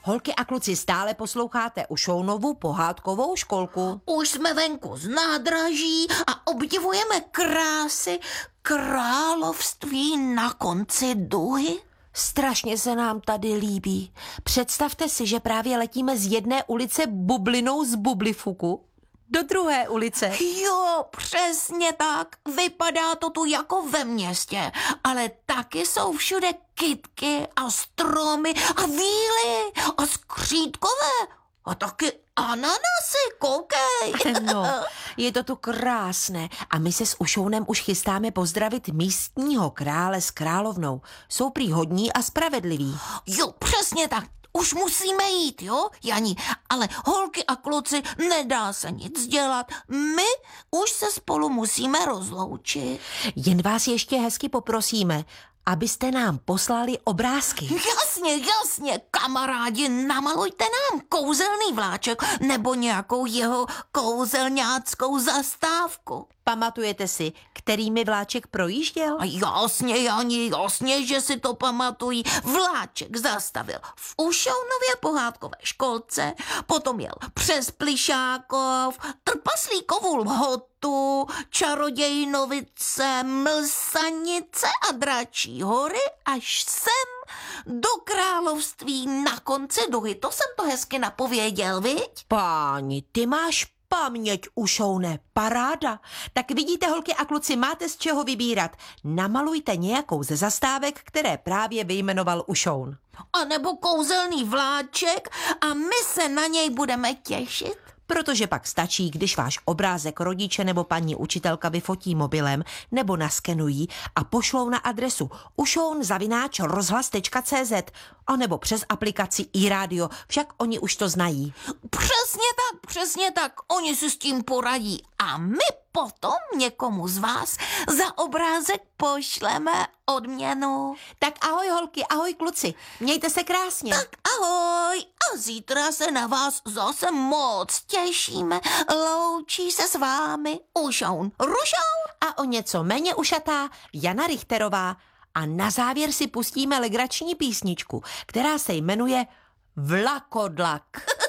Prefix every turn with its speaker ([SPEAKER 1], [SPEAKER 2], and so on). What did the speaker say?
[SPEAKER 1] Holky a kluci, stále posloucháte Ušounovu pohádkovou školku.
[SPEAKER 2] Už jsme venku z nádraží a obdivujeme krásy království na konci duhy.
[SPEAKER 1] Strašně se nám tady líbí. Představte si, že právě letíme z jedné ulice bublinou z Bublifuku do druhé ulice.
[SPEAKER 2] Jo, přesně tak. Vypadá to tu jako ve městě, ale taky jsou všude kytky a stromy a víly a skřítkové a taky ananasy, koukej.
[SPEAKER 1] No, je to tu krásné a my se s Ušounem už chystáme pozdravit místního krále s královnou. Jsou prý hodní a spravedliví.
[SPEAKER 2] Jo, přesně tak. Už musíme jít, jo, Jani, ale holky a kluci, nedá se nic dělat. My už se spolu musíme rozloučit.
[SPEAKER 1] Jen vás ještě hezky poprosíme, abyste nám poslali obrázky.
[SPEAKER 2] Jasně, kamarádi, namalujte nám kouzelný vláček nebo nějakou jeho kouzelňáckou zastávku.
[SPEAKER 1] Pamatujete si, kterými vláček projížděl?
[SPEAKER 2] A jasně, Jani, jasně, že si to pamatují. Vláček zastavil v Ušounově pohádkové školce, potom jel přes Plišákov, Trpaslíkovu Lhotu, Čarodějnovice, Mlsanice a Dračí hory až sem do království na konci duhy. To jsem to hezky napověděl, viď?
[SPEAKER 1] Páni, ty máš paměť, Ušoune, paráda. Tak vidíte, holky a kluci, máte z čeho vybírat. Namalujte nějakou ze zastávek, které právě vyjmenoval Ušoun.
[SPEAKER 2] A nebo kouzelný vláček a my se na něj budeme těšit.
[SPEAKER 1] Protože pak stačí, když váš obrázek rodiče nebo paní učitelka vyfotí mobilem nebo naskenují a pošlou na adresu ušoun@rozhlas.cz a nebo přes aplikaci iRádio, však oni už to znají.
[SPEAKER 2] Přesně tak, oni si s tím poradí a my potom někomu z vás za obrázek pošleme odměnu.
[SPEAKER 1] Tak ahoj holky, ahoj kluci, mějte se krásně.
[SPEAKER 2] Tak ahoj a zítra se na vás zase moc těšíme. Loučí se s vámi Ušoun Rušoun
[SPEAKER 1] a o něco méně ušatá Jana Richterová. A na závěr si pustíme legrační písničku, která se jmenuje Vlakodlak.